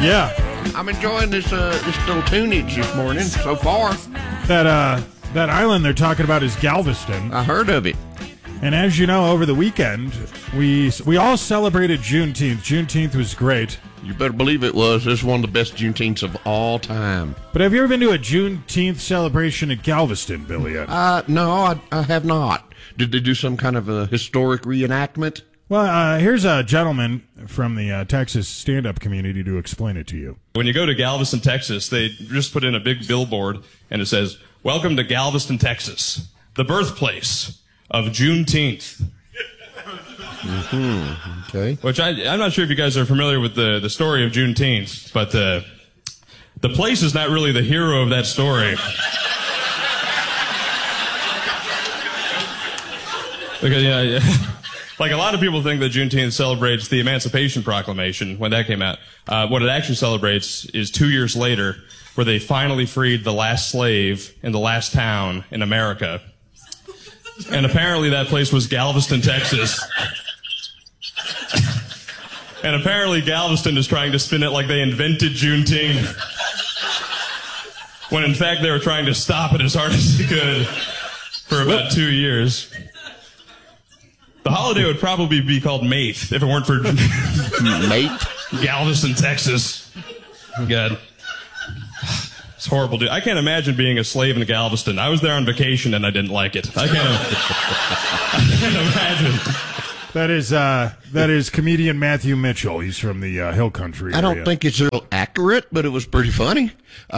Yeah. I'm enjoying this little tunage this morning so far. That island they're talking about is Galveston. I heard of it. And as you know, over the weekend, we all celebrated Juneteenth. Juneteenth was great. You better believe it was. This is one of the best Juneteenths of all time. But have you ever been to a Juneteenth celebration at Galveston, Billy? No, I have not. Did they do some kind of a historic reenactment? Well, here's a gentleman from the Texas stand-up community to explain it to you. When you go to Galveston, Texas, they just put in a big billboard, and it says, "Welcome to Galveston, Texas, the birthplace of Juneteenth." Mm-hmm. Okay. Which I'm not sure if you guys are familiar with the story of Juneteenth, but the place is not really the hero of that story. Because, like a lot of people think that Juneteenth celebrates the Emancipation Proclamation when that came out. What it actually celebrates is 2 years later, where they finally freed the last slave in the last town in America. And apparently that place was Galveston, Texas. And apparently Galveston is trying to spin it like they invented Juneteenth. When in fact they were trying to stop it as hard as they could for about 2 years. The holiday would probably be called Maith if it weren't for Galveston, Texas. God. It's horrible, dude. I can't imagine being a slave in Galveston. I was there on vacation and I didn't like it. I can't imagine. That is comedian Matthew Mitchell. He's from the Hill Country area. I don't think it's real accurate, but it was pretty funny.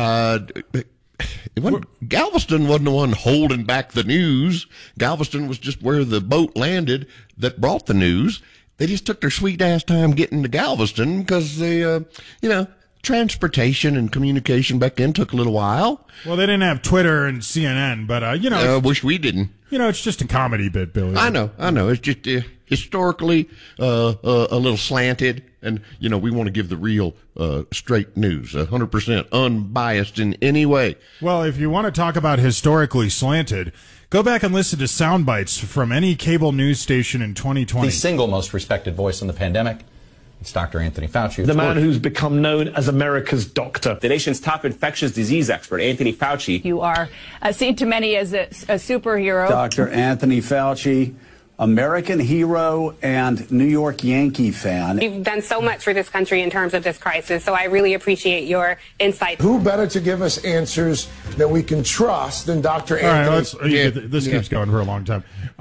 Galveston wasn't the one holding back the news. Galveston was just where the boat landed that brought the news. They just took their sweet ass time getting to Galveston because they, transportation and communication back then took a little while. Well, they didn't have Twitter and CNN, but, I wish we didn't. It's just a comedy bit, Billy. I know. It's just historically a little slanted, and, we want to give the real straight news, 100% unbiased in any way. Well, if you want to talk about historically slanted, go back and listen to sound bites from any cable news station in 2020. The single most respected voice in the pandemic. It's Dr. Anthony Fauci. The man who's become known as America's doctor. The nation's top infectious disease expert, Anthony Fauci. You are seen to many as a superhero. Dr. Anthony Fauci, American hero and New York Yankee fan. You've done so much for this country in terms of this crisis, so I really appreciate your insight. Who better to give us answers that we can trust than Dr. Anthony? All right, this keeps going for a long time.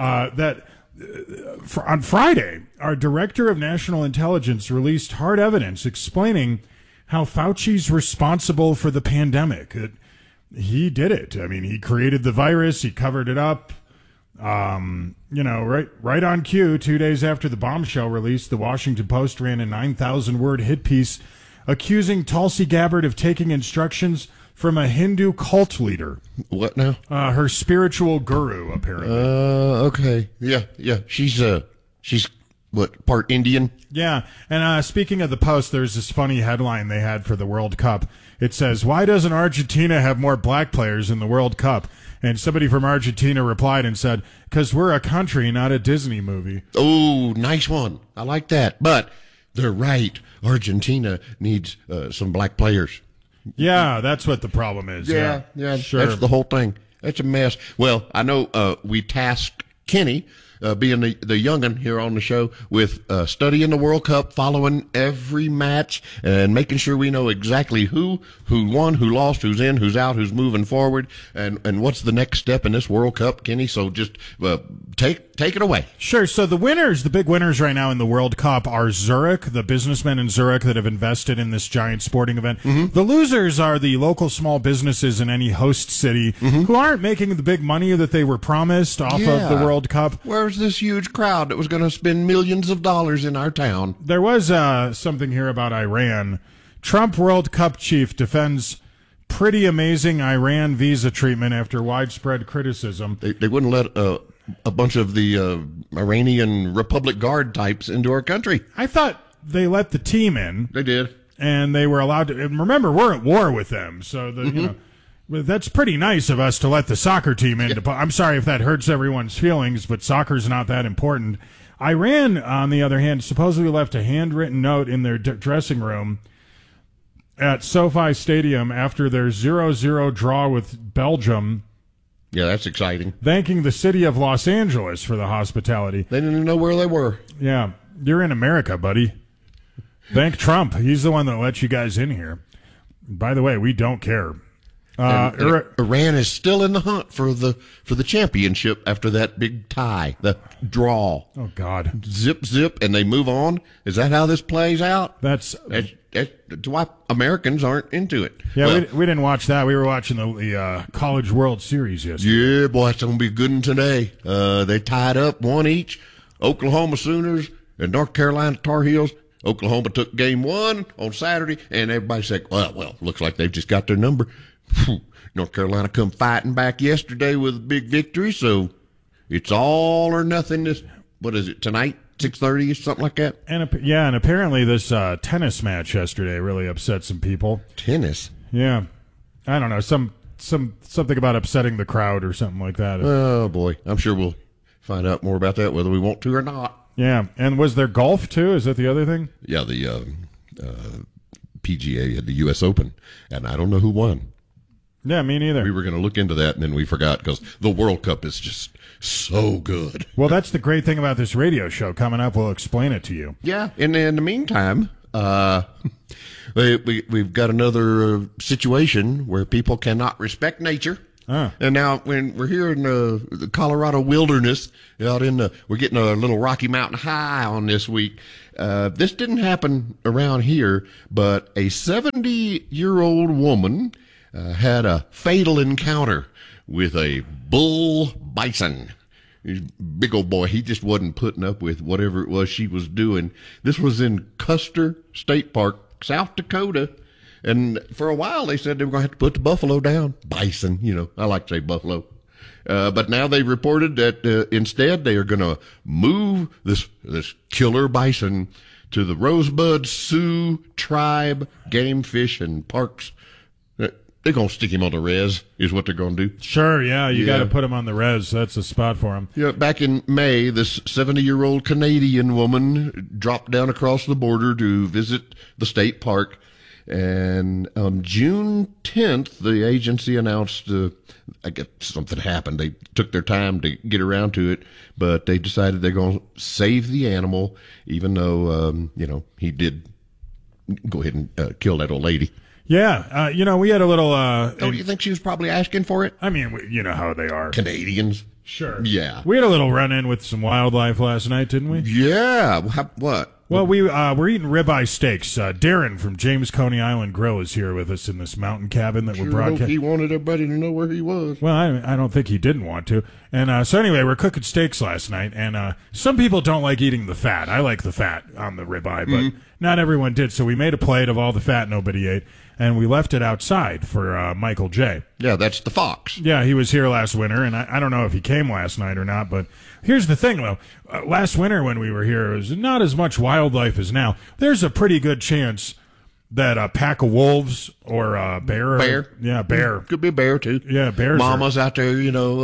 On Friday, our Director of National Intelligence released hard evidence explaining how Fauci's responsible for the pandemic. He did it. I mean, he created the virus. He covered it up. Right on cue, 2 days after the bombshell release, the Washington Post ran a 9,000-word hit piece accusing Tulsi Gabbard of taking instructions from a Hindu cult leader. What now? Her spiritual guru, apparently. Okay. Yeah. She's what, part Indian? Yeah. And speaking of the Post, there's this funny headline they had for the World Cup. It says, "Why doesn't Argentina have more black players in the World Cup?" And somebody from Argentina replied and said, "'Cause we're a country, not a Disney movie." Oh, nice one. I like that. But they're right. Argentina needs some black players. Yeah, that's what the problem is. Yeah, sure. That's the whole thing. That's a mess. Well, I know we tasked Kenny, being the youngin' here on the show, with studying the World Cup, following every match, and making sure we know exactly who won, who lost, who's in, who's out, who's moving forward, and what's the next step in this World Cup, Kenny. So just take it away. Sure. So the big winners right now in the World Cup are Zurich, the businessmen in Zurich that have invested in this giant sporting event. Mm-hmm. The losers are the local small businesses in any host city who aren't making the big money that they were promised off of the World Cup. Where's this huge crowd that was going to spend millions of dollars in our town? There was something here about Iran. Trump World Cup chief defends pretty amazing Iran visa treatment after widespread criticism. They wouldn't let a bunch of the Iranian Republic Guard types into our country. I thought they let the team in. They did. And they were allowed to. And remember, we're at war with them. So, that's pretty nice of us to let the soccer team in. Yeah. I'm sorry if that hurts everyone's feelings, but soccer's not that important. Iran, on the other hand, supposedly left a handwritten note in their dressing room at SoFi Stadium after their 0-0 draw with Belgium. Yeah, that's exciting. Thanking the city of Los Angeles for the hospitality. They didn't even know where they were. Yeah, you're in America, buddy. Thank Trump. He's the one that let you guys in here. By the way, we don't care. Iran is still in the hunt for the championship after that big tie, the draw. Oh, God. Zip, and they move on. Is that how this plays out? That's why Americans aren't into it. Yeah, well, we didn't watch that. We were watching the College World Series yesterday. Yeah, boy, it's going to be a good one today. They tied up 1 each. Oklahoma Sooners and North Carolina Tar Heels. Oklahoma took game 1 on Saturday, and everybody said, well, looks like they've just got their number. North Carolina come fighting back yesterday with a big victory, so it's all or nothing. What is it, tonight, 6:30 or something like that? And apparently this tennis match yesterday really upset some people. Tennis? Yeah. I don't know, something about upsetting the crowd or something like that. Oh, boy. I'm sure we'll find out more about that, whether we want to or not. Yeah, and was there golf, too? Is that the other thing? Yeah, the PGA had the U.S. Open, and I don't know who won. Yeah, me neither. We were going to look into that, and then we forgot because the World Cup is just so good. Well, that's the great thing about this radio show. Coming up, we'll explain it to you. Yeah, and in the meantime, we've got another situation where people cannot respect nature. And now when we're here in the Colorado wilderness, we're getting a little Rocky Mountain high on this week. This didn't happen around here, but a 70-year-old woman had a fatal encounter with a bull bison. Big old boy. He just wasn't putting up with whatever it was she was doing. This was in Custer State Park, South Dakota. And for a while, they said they were going to have to put the buffalo down. Bison, I like to say buffalo. But now they reported that instead they are going to move this killer bison to the Rosebud Sioux Tribe Game Fish and Parks. They're going to stick him on the res, is what they're going to do. Sure, yeah, you got to put him on the res. That's a spot for him. Yeah, back in May, this 70-year-old Canadian woman dropped down across the border to visit the state park. And on June 10th, the agency announced, I guess something happened. They took their time to get around to it, but they decided they're going to save the animal, even though, he did go ahead and kill that old lady. Yeah, we had a little... Don't you think she was probably asking for it? I mean, you know how they are. Canadians. Sure. Yeah. We had a little run-in with some wildlife last night, didn't we? Yeah. What? Well, we're eating ribeye steaks. Darren from James Coney Island Grill is here with us in this mountain cabin that we're broadcasting. He wanted everybody to know where he was. Well, I don't think he didn't want to. And so anyway, we're cooking steaks last night, and some people don't like eating the fat. I like the fat on the ribeye, but not everyone did. So we made a plate of all the fat nobody ate, and we left it outside for Michael J. Yeah, that's the fox. Yeah, he was here last winter, and I don't know if he came last night or not, but here's the thing, though. Last winter when we were here, it was not as much wildlife as now. There's a pretty good chance that a pack of wolves or a bear. Bear? Yeah, bear. Could be a bear, too. Yeah, bears. Mama's out there,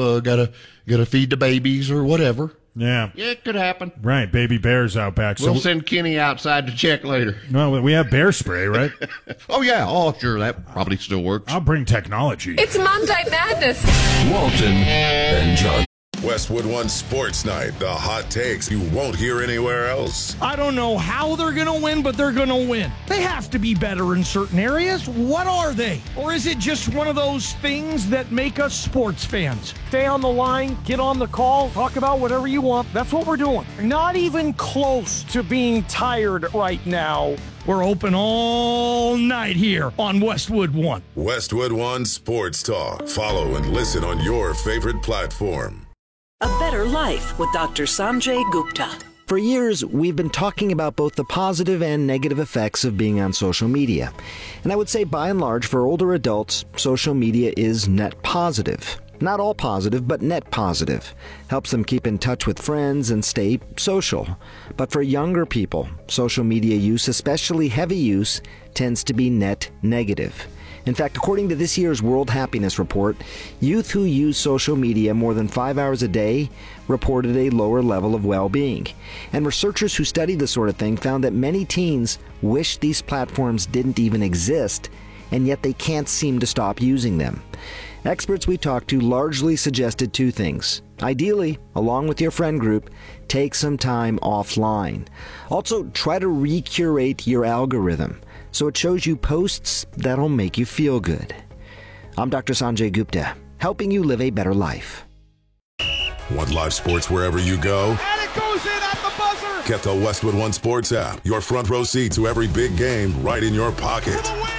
gotta feed the babies or whatever. Yeah. Yeah, it could happen. Right, baby bears out back. We'll send Kenny outside to check later. No, we have bear spray, right? Oh, yeah. Oh, sure. That probably still works. I'll bring technology. It's Monday Madness. Walton and John. Westwood One Sports Night. The hot takes you won't hear anywhere else. I don't know how they're going to win, but they're going to win. They have to be better in certain areas. What are they? Or is it just one of those things that make us sports fans? Stay on the line, get on the call, talk about whatever you want. That's what we're doing. Not even close to being tired right now. We're open all night here on Westwood One. Westwood One Sports Talk. Follow and listen on your favorite platform. A Better Life with Dr. Sanjay Gupta. For years, we've been talking about both the positive and negative effects of being on social media. And I would say by and large, for older adults, social media is net positive. Not all positive, but net positive. Helps them keep in touch with friends and stay social. But for younger people, social media use, especially heavy use, tends to be net negative. In fact, according to this year's World Happiness Report, youth who use social media more than 5 hours a day reported a lower level of well-being. And researchers who studied this sort of thing found that many teens wish these platforms didn't even exist, and yet they can't seem to stop using them. Experts we talked to largely suggested two things. Ideally, along with your friend group, take some time offline. Also, try to recurate your algorithm so it shows you posts that'll make you feel good. I'm Dr. Sanjay Gupta, helping you live a better life. Want live sports wherever you go? And it goes in at the buzzer! Get the Westwood One Sports app. Your front row seat to every big game right in your pocket.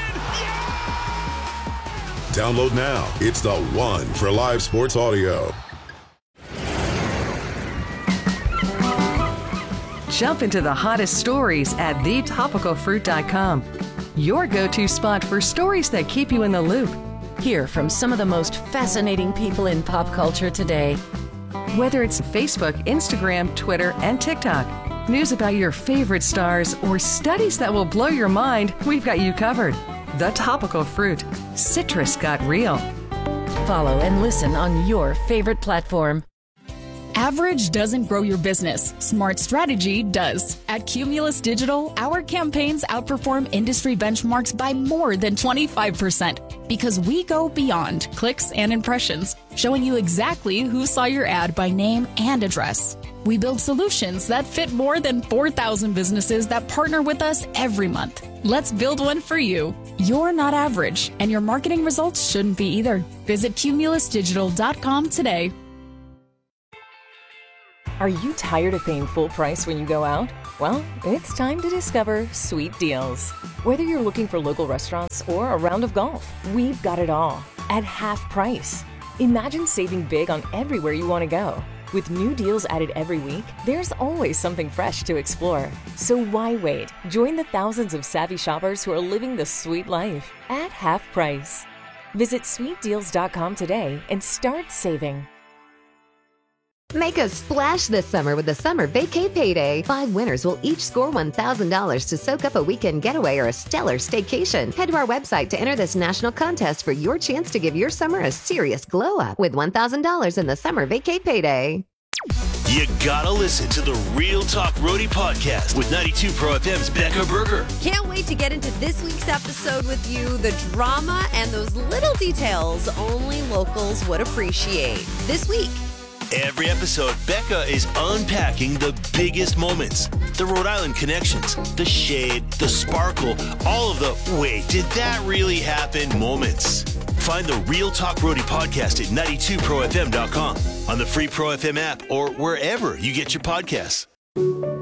Download now. It's the one for live sports audio. Jump into the hottest stories at thetopicalfruit.com. Your go-to spot for stories that keep you in the loop. Hear from some of the most fascinating people in pop culture today. Whether it's Facebook, Instagram, Twitter, and TikTok, news about your favorite stars, or studies that will blow your mind, we've got you covered. The Topical Fruit. Citrus got real. Follow and listen on your favorite platform. Average doesn't grow your business. Smart strategy does. At Cumulus Digital, our campaigns outperform industry benchmarks by more than 25% because we go beyond clicks and impressions, showing you exactly who saw your ad by name and address. We build solutions that fit more than 4,000 businesses that partner with us every month. Let's build one for you. You're not average, and your marketing results shouldn't be either. Visit cumulusdigital.com today. Are you tired of paying full price when you go out? Well, it's time to discover Sweet Deals. Whether you're looking for local restaurants or a round of golf, we've got it all at half price. Imagine saving big on everywhere you want to go. With new deals added every week, there's always something fresh to explore. So why wait? Join the thousands of savvy shoppers who are living the sweet life at half price. Visit sweetdeals.com today and start saving. Make a splash this summer with the Summer Vacay Payday. 5 winners will each score $1,000 to soak up a weekend getaway or a stellar staycation. Head to our website to enter this national contest for your chance to give your summer a serious glow up with $1,000 in the Summer Vacay Payday. You gotta listen to the Real Talk Roadie podcast with 92 Pro FM's Becca Berger. Can't wait to get into this week's episode with you. The drama and those little details only locals would appreciate. This week, every episode, Becca is unpacking the biggest moments, the Rhode Island connections, the shade, the sparkle, all of the wait, did that really happen moments. Find the Real Talk Roadie podcast at 92profm.com, on the free Pro FM app, or wherever you get your podcasts.